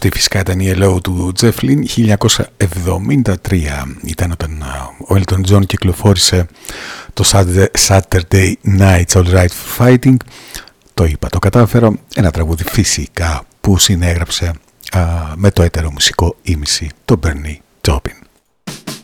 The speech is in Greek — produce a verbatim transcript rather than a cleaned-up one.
Αυτή φυσικά ήταν η Hello του Jeff Lynne. χίλια εννιακόσια εβδομήντα τρία ήταν όταν ο Elton John κυκλοφόρησε το Saturday Night's All Right for Fighting. Το είπα, το κατάφερα. Ένα τραγούδι φυσικά που συνέγραψε α, με το έτερο μουσικό ήμιση, το Bernie Taupin.